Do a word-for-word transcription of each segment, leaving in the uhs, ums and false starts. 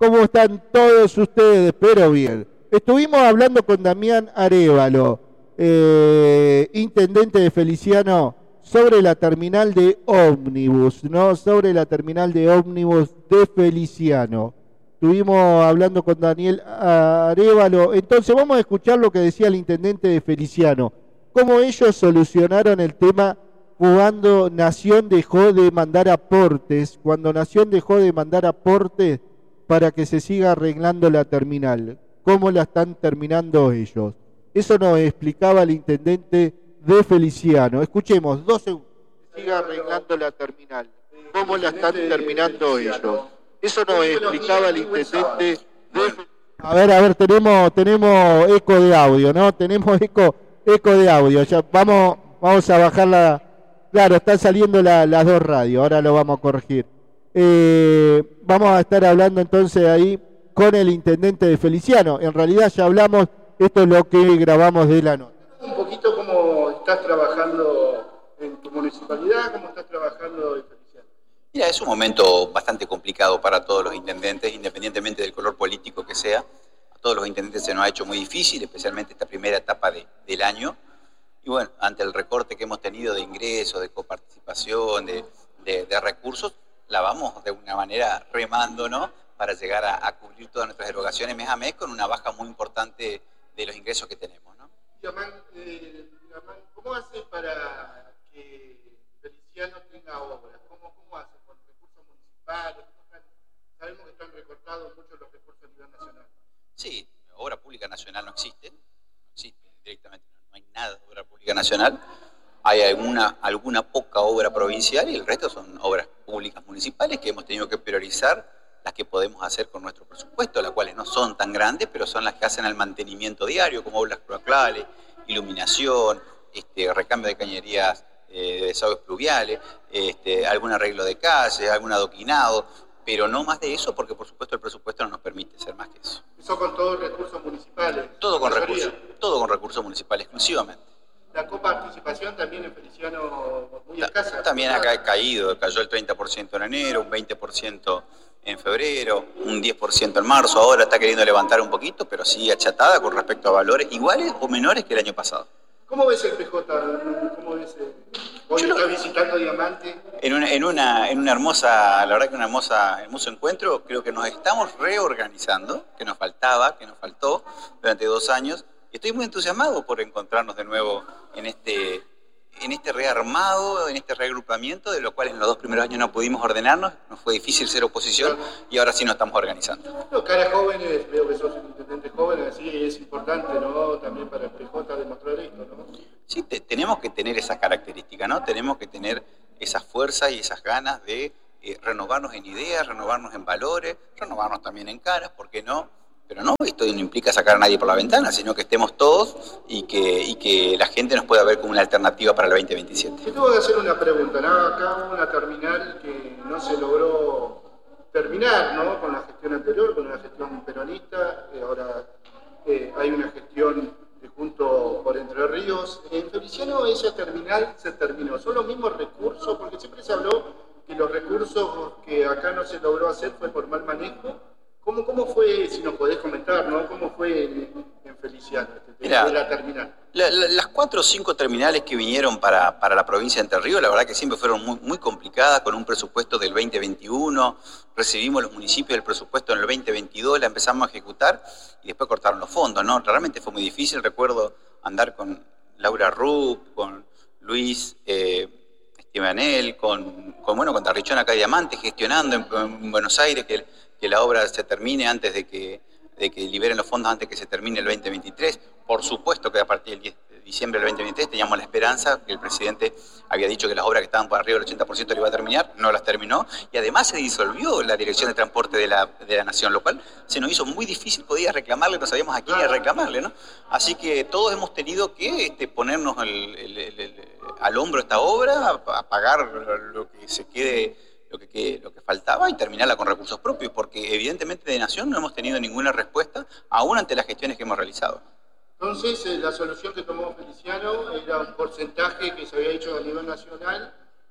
¿Cómo están todos ustedes? Pero bien. Estuvimos hablando con Damián Arévalo, eh, intendente de Feliciano, sobre la terminal de ómnibus, ¿no? Sobre la terminal de ómnibus de Feliciano. Estuvimos hablando con Daniel Arévalo. Entonces vamos a escuchar lo que decía el intendente de Feliciano. Cómo ellos solucionaron el tema cuando Nación dejó de mandar aportes, cuando Nación dejó de mandar aportes para que se siga arreglando la terminal. Cómo la están terminando ellos. Eso nos explicaba el intendente de Feliciano. Escuchemos, dos segundos. Siga arreglando la terminal. ¿Cómo la están terminando ellos? Eso nos explicaba el intendente de... A ver, a ver, tenemos, tenemos eco de audio, ¿no? Tenemos eco, eco de audio. Ya vamos, vamos a bajar la... Claro, están saliendo la, las dos radios, ahora lo vamos a corregir. Eh, vamos a estar hablando entonces ahí con el intendente de Feliciano. En realidad ya hablamos, esto es lo que grabamos de la nota. Un poquito cómo estás trabajando en tu municipalidad, cómo estás trabajando en Feliciano. Mira, es un momento bastante complicado para todos los intendentes, independientemente del color político que sea. A todos los intendentes se nos ha hecho muy difícil, especialmente esta primera etapa de, del año. Y bueno, ante el recorte que hemos tenido de ingresos, de coparticipación, de, de, de recursos, la vamos de una manera remando, ¿no? Para llegar a, a cubrir todas nuestras erogaciones mes a mes con una baja muy importante de los ingresos que tenemos, ¿no? Diamán, eh, Diamán, ¿cómo hace para que Feliciano tenga obras? ¿Cómo, cómo hace con recursos municipales? Sabemos que están recortados muchos los recursos a nivel nacional. Sí, obra pública nacional no existe, no existe directamente, no hay nada de obra pública nacional. Hay alguna, alguna poca obra provincial y el resto son obras públicas municipales que hemos tenido que priorizar, las que podemos hacer con nuestro presupuesto, las cuales no son tan grandes, pero son las que hacen el mantenimiento diario, como obras cloacales, iluminación, este, recambio de cañerías eh, de desagües pluviales, este, algún arreglo de calles, algún adoquinado, pero no más de eso, porque por supuesto el presupuesto no nos permite hacer más que eso. Eso con todos recursos municipales. Todo con recursos, todo con recursos municipales exclusivamente. La coparticipación también en Feliciano muy escasa. También ha caído, cayó el treinta por ciento en enero, un veinte por ciento en febrero, un diez por ciento en marzo, ahora está queriendo levantar un poquito, pero sigue achatada con respecto a valores iguales o menores que el año pasado. ¿Cómo ves el P J? ¿Cómo ves el... Hoy está visitando Diamante. En una, en, una, en una hermosa, la verdad que una hermosa, hermoso encuentro, creo que nos estamos reorganizando, que nos faltaba, que nos faltó durante dos años. Estoy muy entusiasmado por encontrarnos de nuevo en este, en este rearmado, en este reagrupamiento, de lo cual en los dos primeros años no pudimos ordenarnos, nos fue difícil ser oposición y ahora sí nos estamos organizando. Los caras jóvenes, veo que sos un intendente joven, así es importante, ¿no? También para el P J demostrar esto, ¿no? Sí, te, tenemos que tener esa característica, ¿no? Tenemos que tener esa fuerza y esas ganas de eh, renovarnos en ideas, renovarnos en valores, renovarnos también en caras, ¿por qué no? Pero no, esto no implica sacar a nadie por la ventana, sino que estemos todos y que, y que la gente nos pueda ver como una alternativa para el veinte veintisiete. Te tengo que hacer una pregunta, ¿no? Acá hubo una terminal que no se logró terminar, ¿no? Con la gestión anterior, con la gestión peronista, eh, ahora eh, hay una gestión de Junto por Entre Ríos. En Feliciano esa terminal se terminó, ¿son los mismos recursos? Porque siempre se habló que los recursos que acá no se logró hacer fue por mal manejo. ¿Cómo, ¿Cómo fue, si nos podés comentar, ¿no? ¿Cómo fue en, en Feliciano, este, Mirá, de la terminal? La, la, las cuatro o cinco terminales que vinieron para, para la provincia de Entre Ríos, la verdad que siempre fueron muy, muy complicadas, con un presupuesto del veinte veintiuno, recibimos los municipios del presupuesto en el veinte veintidós, la empezamos a ejecutar y después cortaron los fondos, ¿no? Realmente fue muy difícil, recuerdo andar con Laura Rupp, con Luis eh, Estebanel, con, con, bueno, con Tarrichón acá de Diamante, gestionando en, en Buenos Aires que, que la obra se termine antes de que, de que liberen los fondos antes de que se termine el veinte veintitrés. Por supuesto que a partir del diez de diciembre del veinte veintitrés teníamos la esperanza, que el presidente había dicho que las obras que estaban por arriba del ochenta por ciento le iba a terminar, no las terminó, y además se disolvió la Dirección de Transporte de la, de la Nación, lo cual se nos hizo muy difícil, podía reclamarle, no sabíamos a quién ir a reclamarle, ¿no? Así que todos hemos tenido que este, ponernos el, el, el, el, al hombro esta obra, a pagar lo que se quede, lo que, que, lo que faltaba y terminarla con recursos propios, porque evidentemente de Nación no hemos tenido ninguna respuesta, aún ante las gestiones que hemos realizado. Entonces, eh, la solución que tomó Feliciano era un porcentaje que se había hecho a nivel nacional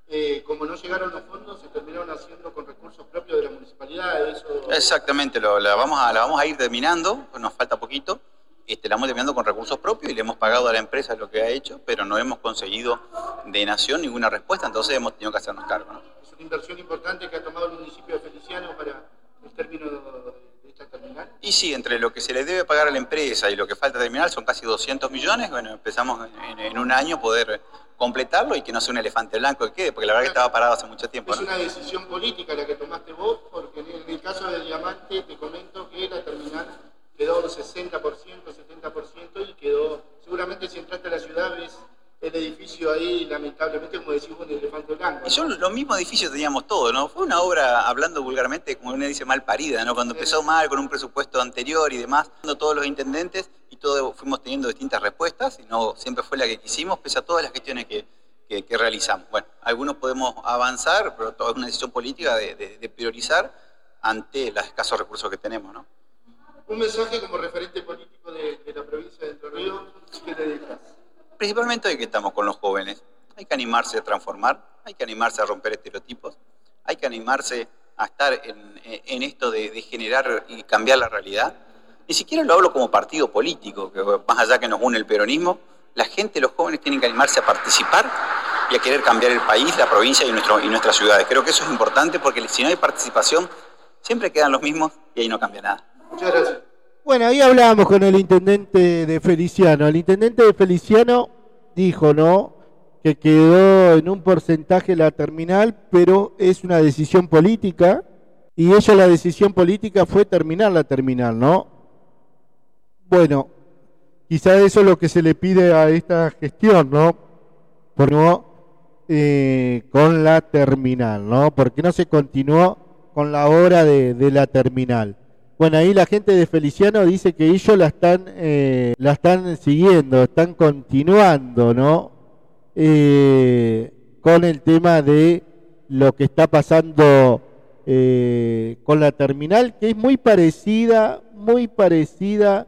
eh, como no llegaron los fondos, se terminaron haciendo con recursos propios de la municipalidad. Eso... Exactamente, lo, la, vamos a, la vamos a ir terminando, nos falta poquito. Este, la hemos terminado con recursos propios y le hemos pagado a la empresa lo que ha hecho, pero no hemos conseguido de Nación ninguna respuesta, entonces hemos tenido que hacernos cargo, ¿no? Es una inversión importante que ha tomado el municipio de Feliciano para el término de esta terminal. Y sí, entre lo que se le debe pagar a la empresa y lo que falta terminar son casi doscientos millones. Bueno, empezamos en, en un año poder completarlo y que no sea un elefante blanco que quede, porque la verdad que estaba parado hace mucho tiempo, ¿no? Es una decisión política la que tomaste vos, porque en el caso de Diamante te comento que la terminal quedó un sesenta por ciento, setenta por ciento y quedó, seguramente si entraste a la ciudad ves el edificio ahí, lamentablemente, como decís, un elefante blanco, ¿no? Y yo, los mismos edificios teníamos todos, ¿no? Fue una obra, hablando vulgarmente, como uno dice, mal parida, ¿no? Cuando empezó mal, con un presupuesto anterior y demás, todos los intendentes y todos fuimos teniendo distintas respuestas y no siempre fue la que quisimos, pese a todas las gestiones que, que, que realizamos. Bueno, algunos podemos avanzar, pero todo es una decisión política de, de, de priorizar ante los escasos recursos que tenemos, ¿no? Un mensaje como referente político de, de la provincia de Entre Ríos, ¿qué le dejas? Principalmente hoy que estamos con los jóvenes. Hay que animarse a transformar, hay que animarse a romper estereotipos, hay que animarse a estar en, en esto de, de generar y cambiar la realidad. Ni siquiera lo hablo como partido político, que más allá que nos une el peronismo, la gente, los jóvenes tienen que animarse a participar y a querer cambiar el país, la provincia y, nuestro, y nuestras ciudades. Creo que eso es importante porque si no hay participación, siempre quedan los mismos y ahí no cambia nada. Muchas gracias. Bueno, ahí hablábamos con el intendente de Feliciano. El intendente de Feliciano dijo, ¿no?, que quedó en un porcentaje la terminal, pero es una decisión política, y ella la decisión política fue terminar la terminal, ¿no? Bueno, quizá eso es lo que se le pide a esta gestión, ¿no? Por no, eh, con la terminal, ¿no? Porque no se continuó con la obra de, de la terminal. Bueno, ahí la gente de Feliciano dice que ellos la están, eh, la están siguiendo, están continuando, ¿no? Eh, con el tema de lo que está pasando eh, con la terminal, que es muy parecida, muy parecida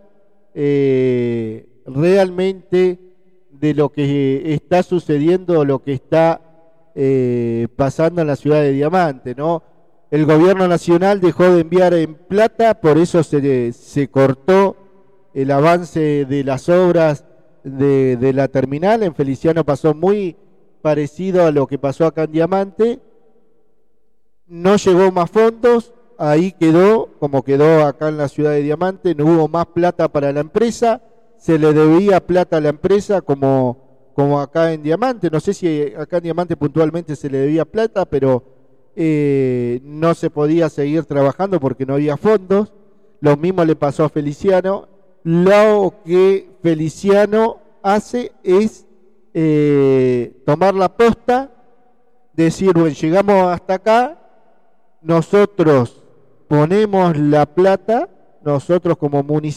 eh, realmente de lo que está sucediendo, lo que está eh, pasando en la ciudad de Diamante, ¿no? El gobierno nacional dejó de enviar en plata, por eso se, se cortó el avance de las obras de, de la terminal. En Feliciano pasó muy parecido a lo que pasó acá en Diamante. No llegó más fondos, ahí quedó, como quedó acá en la ciudad de Diamante, no hubo más plata para la empresa, se le debía plata a la empresa como, como acá en Diamante. No sé si acá en Diamante puntualmente se le debía plata, pero Eh, no se podía seguir trabajando porque no había fondos. Lo mismo le pasó a Feliciano. Lo que Feliciano hace es eh, tomar la posta, decir, bueno, llegamos hasta acá, nosotros ponemos la plata, nosotros como municipio